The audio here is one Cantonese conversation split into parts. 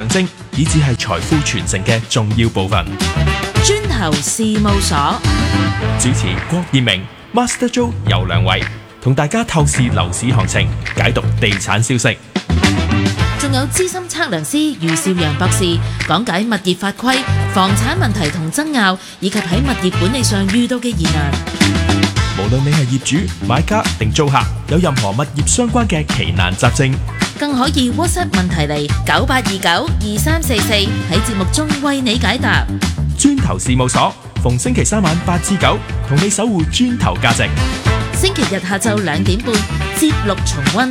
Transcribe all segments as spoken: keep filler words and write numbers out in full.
象徵，以至係財富傳承嘅重要部分。 磚頭事務所主持郭燕明、Master Joe 游良偉，同大家透視樓市行情，解讀地產消息。 仲有資深測量師余少陽博士講解物業法規、房產問題同爭拗，以及喺物業管理上遇到嘅疑難。 無論你係業主、買家定租客，有任何物業相關嘅奇難雜症， 更可以 WhatsApp 問題嚟九八二九二三四四，喺節目中為你解答。 磚頭事務所逢星期三晚八至九，同你守護磚頭價值。 星期日下晝兩點半節錄重溫。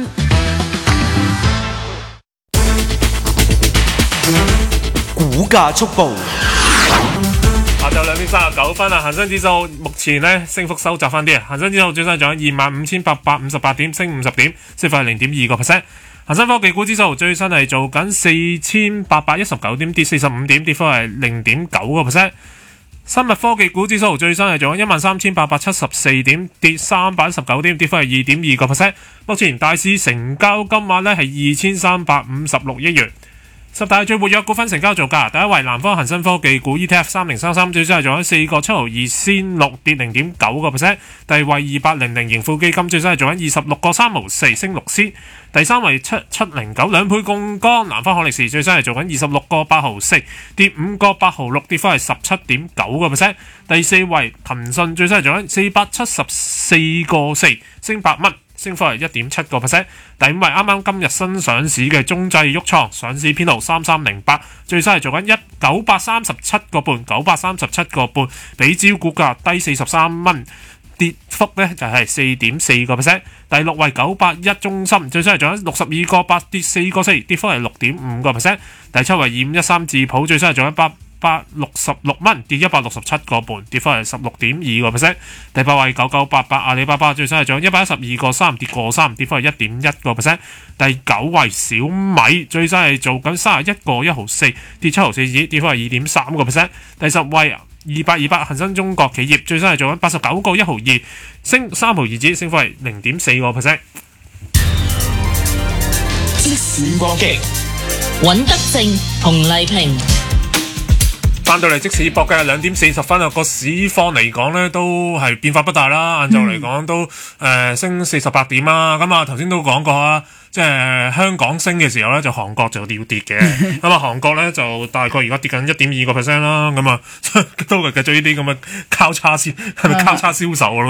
股價速報。 下晝兩點三十九分啊，恒生指數目前呢升幅收窄翻啲啊，恒生指數最新漲二萬五千八百五十八點，升五十點，升幅係零點二個 percent。恒生科技股指數最新係做緊四千八百一十九點，跌四十五點，跌幅係零點九個 percent。生物科技股指數最新係做緊一萬三千八百七十四點，跌三百一十九點，跌幅係二點二個 percent。目前大市成交金額呢係二千三百五十六億元。十大最活躍股份成交造價，第一位南方恒生科技股 E T F 三零三三，最新係做緊四個七毫二仙六，跌零點九個 percent。第二位二八零零盈富基金最新係做緊二十六個三毫四，升六仙。第三位七七零九兩倍槓桿南方海力士最新係做緊二十六個八毫四，跌五個八毫六，跌幅係十七點九個 percent。第四位騰訊最新係做緊四百七十四個四，升八蚊，升幅係一點七個 percent。第五位啱啱今日新上市嘅中製旭創，上市編號三三零八，最新係做緊一九百三十七個半，九百三十七個半，比招股價低四十三蚊，跌幅呢就係四點四個 percent。第六位九八一中芯，最新係做緊六十二個八，跌四個四，跌幅係六點五個 percent。第七位二五一三智普，最新係做緊八百六十六蚊，跌一百六十七個半，跌幅係十六點二個 percent。第八位九九八八阿里巴巴，最新係漲一百一十二個三，跌個三，跌幅係一點一個 percent。第九位小米，最新係做緊三十一個一毫四，跌七毫四子，跌幅係二點三個 percent。第十位二八二八恒生中國企業，最新係做緊八十九個一毫二，升三毫二子，升幅係零點四個 percent。 即時光擊， 尹德正、洪麗萍。 翻到嚟即市博嘅兩點四十分啊，個市況嚟講呢都係變化不大啦。晏晝嚟講都誒、呃、升四十八點啦。咁啊頭先都講過啊，即係香港升嘅時候呢，就韓國就要跌嘅。咁啊韓國呢，就大概而家跌緊一點二個 percent 啦。咁啊都係繼續呢啲咁嘅交叉銷，係咪交叉銷售咯？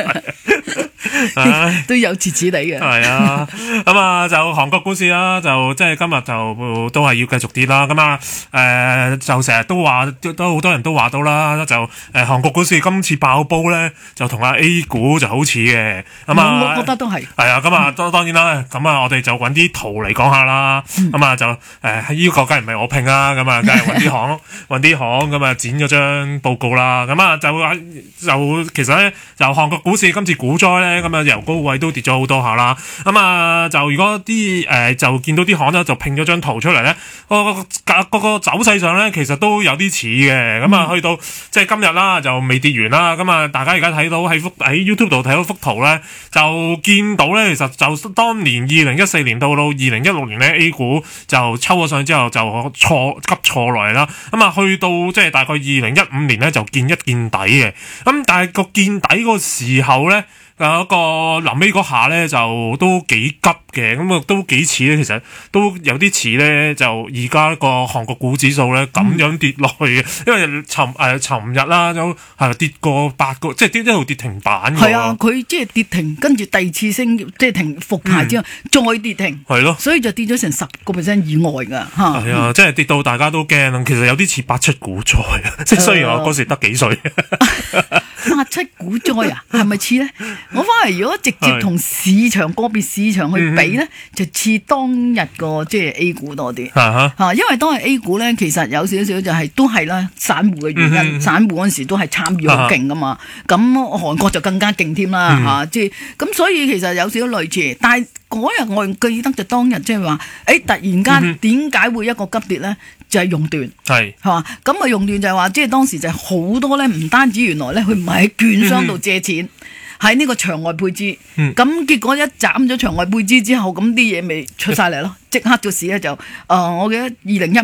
都有似似地嘅。 係啊，咁啊就韓國股市啦，就即係今日就都係要繼續跌啦。咁啊誒就成日都話。都好多人都話到啦，就誒韓國股市今次爆煲咧，就同阿 A 股就好似嘅，咁啊， 我覺得都係係啊，咁啊，當當然啦，咁啊，我哋就揾啲圖嚟講下啦，咁啊就誒呢個梗係唔係我拼啊，咁啊，梗係揾啲行揾啲行咁啊剪咗張報告啦，咁啊就就其實咧，就韓國股市今次股災咧，咁啊由高位都跌咗好多下啦，咁啊就如果啲誒就見到啲行咧就拼咗張圖出嚟咧，個個個走勢上咧其實都有啲似嘅，咁啊去到即係今日啦，就未跌完啦。咁啊，大家而家睇到喺幅喺 YouTube 度睇到幅圖咧，就見到咧，其實就當年二零一四年到到二零一六年咧 A 股就抽咗上之後就挫急挫落嚟啦。咁啊，去到即係大概二零一五年咧就見一見底嘅。咁但係個見底個時候咧。有一個臨尾嗰下咧就都幾急嘅，咁啊都幾似咧，其實都有啲似咧，就而家個韓國股指數咧咁樣跌落去嘅，因為尋誒尋日啦，就係跌過八個，即係跌一路跌停板嘅。 係啊，佢即係跌停，跟住第二次升，即係停復牌之後、嗯、再跌停。係咯，所以就跌咗成十個 percent 以外㗎嚇。係啊，即係跌到大家都驚。其實有啲似八七股災啊，即係雖然我嗰時得幾歲。 八七股災啊，係咪似咧？我反而如果直接同市場個別市場去比咧，就似當日個即係 A 股多啲嚇嚇，因為當日 A 股咧其實有少少就係、是、都係啦，散戶嘅原因，嗯、散戶嗰陣時都係參與好勁噶嘛，咁韓國就更加勁添啦嚇，即係咁，所以其實有少少類似，但係嗰日我記得就當日即係話，誒突然間點解會一個急跌咧？就係熔斷，係係嘛？咁啊熔斷就係話，即係當時就係好多咧，唔單止原來咧，佢唔係喺券商度借錢。嗯喺呢個場外配資，咁、嗯、結果一斬咗場外配資之後，咁啲嘢咪出晒嚟咯，即刻個市咧就，誒、呃，我記得二零一